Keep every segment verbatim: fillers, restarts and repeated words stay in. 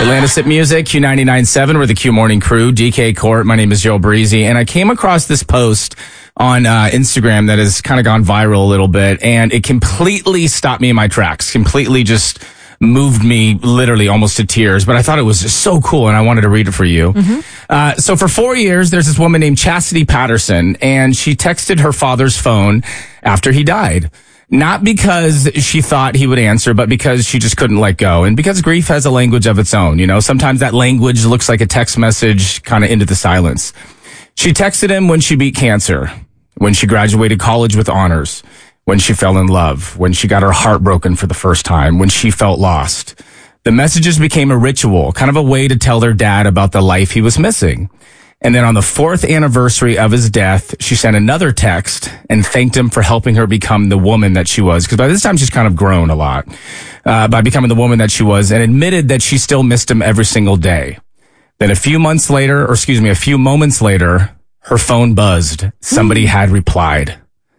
Atlanta Sip Music, Q ninety-nine point seven. We're the Q Morning Crew. D K Court. My name is Joe Breezy. And I came across this post on uh, Instagram that has kind of gone viral a little bit. And it completely stopped me in my tracks. Completely just moved me literally almost to tears. But I thought it was just so cool, and I wanted to read it for you. Mm-hmm. Uh, so for four years, there's this woman named Chastity Patterson. And she texted her father's phone after he died. Not because she thought he would answer, but because she just couldn't let go. And because grief has a language of its own, you know, sometimes that language looks like a text message kind of into the silence. She texted him when she beat cancer, when she graduated college with honors, when she fell in love, when she got her heart broken for the first time, when she felt lost. The messages became a ritual, kind of a way to tell their dad about the life he was missing. And then on the fourth anniversary of his death, she sent another text and thanked him for helping her become the woman that she was. Because by this time, she's kind of grown a lot uh, by becoming the woman that she was, and admitted that she still missed him every single day. Then a few months later, or excuse me, a few moments later, her phone buzzed. Somebody had replied.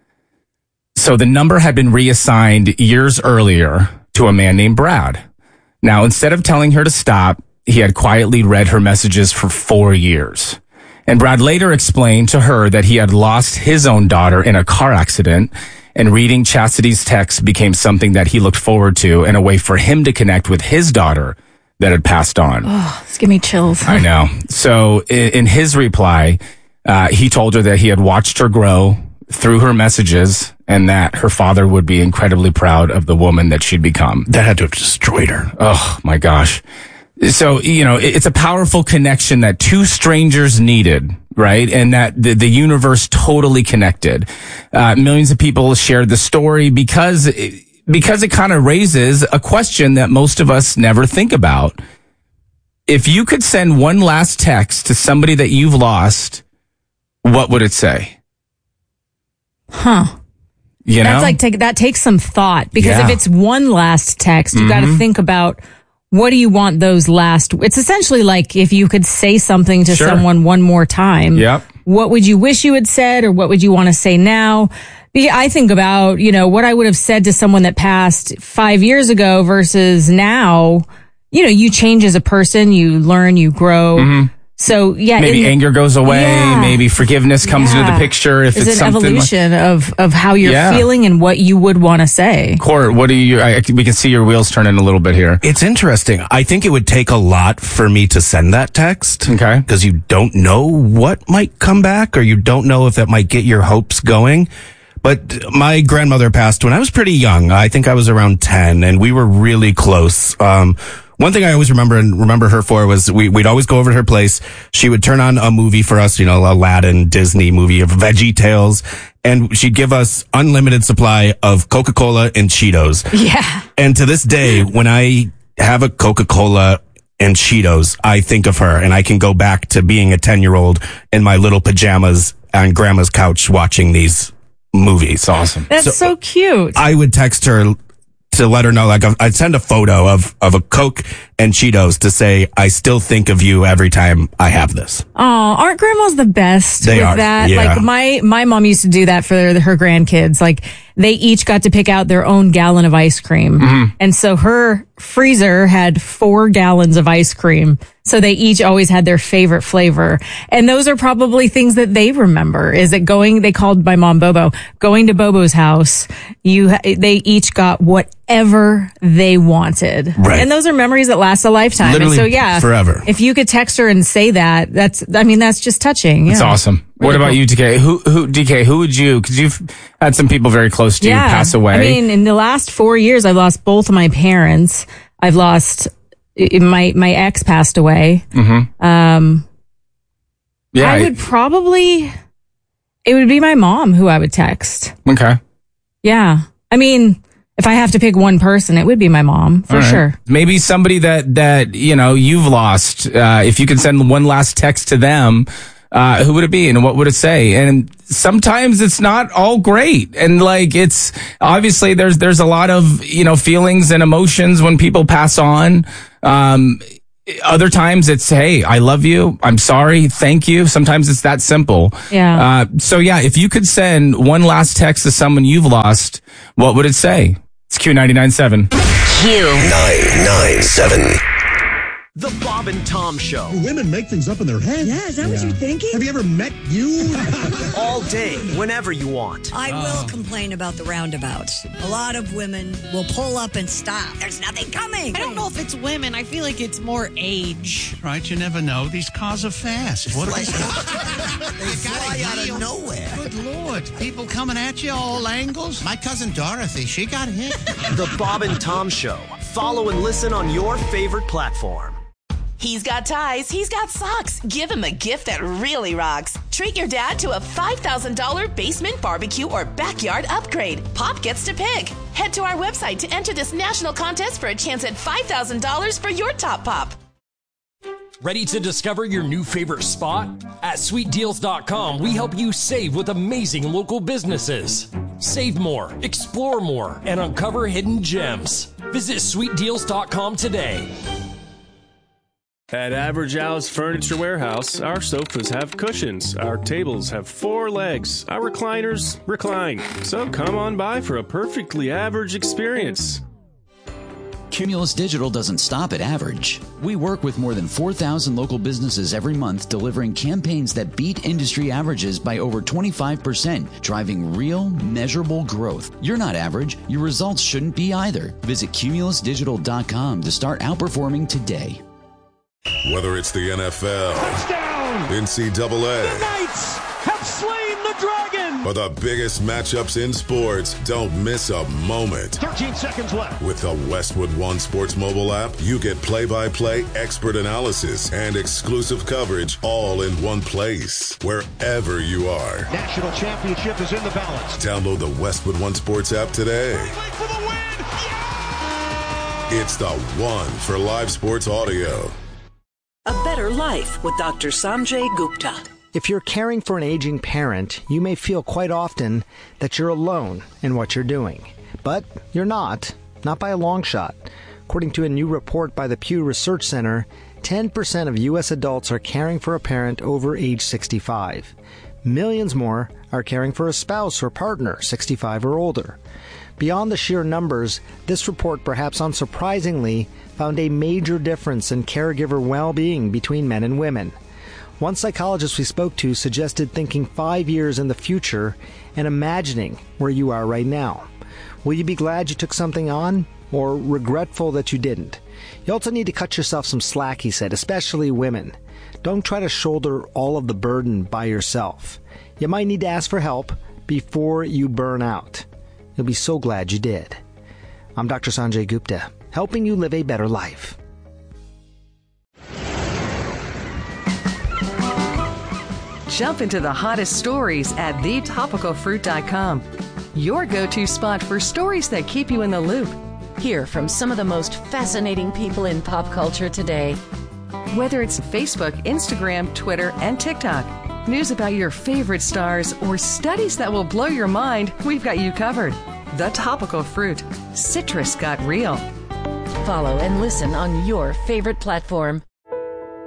So the number had been reassigned years earlier to a man named Brad. Now, instead of telling her to stop, he had quietly read her messages for four years. And Brad later explained to her that he had lost his own daughter in a car accident, and reading Chastity's text became something that he looked forward to and a way for him to connect with his daughter that had passed on. Oh, it's giving me chills. I know. So in, in his reply, uh, he told her that he had watched her grow through her messages and that her father would be incredibly proud of the woman that she'd become. That had to have destroyed her. Oh, my gosh. So, you know, it's a powerful connection that two strangers needed, right? And that the, the universe totally connected. Uh, millions of people shared the story because, because it kind of raises a question that most of us never think about. If you could send one last text to somebody that you've lost, what would it say? Huh. You know? That's like, take, that takes some thought, because Yeah. if it's one last text, you Mm-hmm. got to think about, what do you want those last? It's essentially like if you could say something to Sure. someone one more time. Yep. What would you wish you had said, or what would you want to say now? I think about, you know, what I would have said to someone that passed five years ago versus now. You know, you change as a person, you learn, you grow. Mm-hmm. So yeah, maybe in, anger goes away. Yeah. Maybe forgiveness comes yeah. into the picture. If it's, it's an something evolution like, of of how you're yeah. feeling and what you would want to say. Court, what do you? I, we can see your wheels turning a little bit here. It's interesting. I think it would take a lot for me to send that text. Okay. Because you don't know what might come back, or you don't know if that might get your hopes going. But my grandmother passed when I was pretty young. I think I was around ten, and we were really close. Um, One thing I always remember and remember her for was we, we'd always go over to her place. She would turn on a movie for us, you know, Aladdin, Disney movie of Veggie Tales. And she'd give us unlimited supply of Coca-Cola and Cheetos. Yeah. And to this day, when I have a Coca-Cola and Cheetos, I think of her, and I can go back to being a ten year old in my little pajamas on grandma's couch watching these movies. Awesome. That's so, so cute. I would text her to let her know, like, I'd send a photo of, of a Coke and Cheetos to say, I still think of you every time I have this. Oh, aren't grandmas the best They with are, that? yeah. Like my, my mom used to do that for her grandkids. Like they each got to pick out their own gallon of ice cream. Mm-hmm. And so her freezer had four gallons of ice cream. So they each always had their favorite flavor. And those are probably things that they remember. Is it going, they called my mom Bobo, going to Bobo's house. You, they each got whatever they wanted. Right. And those are memories that last a lifetime. Literally and so yeah, forever. If you could text her and say that, that's, I mean, that's just touching. It's yeah. awesome. Really what about cool. you, D K? Who, who, D K, who would you, cause you've had some people very close to yeah. you pass away. I mean, in the last four years, I've lost both of my parents. I've lost, my, my ex passed away. Mm-hmm. Um, yeah. I would probably, it would be my mom who I would text. Okay. Yeah. I mean, if I have to pick one person, it would be my mom for Right. sure. Maybe somebody that, that, you know, you've lost. Uh, if you could send one last text to them, uh, who would it be and what would it say? And sometimes it's not all great. And like, it's obviously there's, there's a lot of, you know, feelings and emotions when people pass on. Um, other times it's, hey, I love you. I'm sorry. Thank you. Sometimes it's that simple. Yeah. Uh, so yeah, if you could send one last text to someone you've lost, what would it say? It's Q ninety-nine point seven. Q ninety-nine point seven. The Bob and Tom Show. Women make things up in their head. Yeah, is that yeah. what you're thinking? Have you ever met you? All day, whenever you want. I oh. will complain about the roundabouts. A lot of women will pull up and stop. There's nothing coming. I don't know if it's women. I feel like it's more age. Right, you never know. These cars are fast. What like, they fly out of nowhere. Good Lord. People coming at you all angles. My cousin Dorothy, she got hit. The Bob and Tom Show. Follow and listen on your favorite platform. He's got ties, he's got socks. Give him a gift that really rocks. Treat your dad to a five thousand dollars basement, barbecue, or backyard upgrade. Pop gets to pick. Head to our website to enter this national contest for a chance at five thousand dollars for your top pop. Ready to discover your new favorite spot? At sweet deals dot com, we help you save with amazing local businesses. Save more, explore more, and uncover hidden gems. Visit sweet deals dot com today. At Average Al's Furniture Warehouse, our sofas have cushions, our tables have four legs, our recliners recline. So come on by for a perfectly average experience. Cumulus Digital doesn't stop at average. We work with more than four thousand local businesses every month, delivering campaigns that beat industry averages by over twenty-five percent, driving real, measurable growth. You're not average. Your results shouldn't be either. Visit cumulus digital dot com to start outperforming today. Whether it's the N F L, touchdown, N C double A, the Knights have slain the Dragon, or the biggest matchups in sports, don't miss a moment. thirteen seconds left. With the Westwood One Sports mobile app, you get play-by-play, expert analysis, and exclusive coverage all in one place, wherever you are. National championship is in the balance. Download the Westwood One Sports app today. Wait for the win! Yeah! It's the one for live sports audio. A Better Life with Doctor Sanjay Gupta. If you're caring for an aging parent, you may feel quite often that you're alone in what you're doing. But you're not. Not by a long shot. According to a new report by the Pew Research Center, ten percent of U S adults are caring for a parent over age sixty-five. Millions more are caring for a spouse or partner, sixty-five or older. Beyond the sheer numbers, this report, perhaps unsurprisingly, found a major difference in caregiver well-being between men and women. One psychologist we spoke to suggested thinking five years in the future and imagining where you are right now. Will you be glad you took something on, or regretful that you didn't? You also need to cut yourself some slack, he said, especially women. Don't try to shoulder all of the burden by yourself. You might need to ask for help before you burn out. You'll be so glad you did. I'm Doctor Sanjay Gupta, helping you live a better life. Jump into the hottest stories at the topical fruit dot com. Your go-to spot for stories that keep you in the loop. Hear from some of the most fascinating people in pop culture today. Whether it's Facebook, Instagram, Twitter, and TikTok, news about your favorite stars, or studies that will blow your mind, we've got you covered. The Topical Fruit. Citrus got real. Follow and listen on your favorite platform.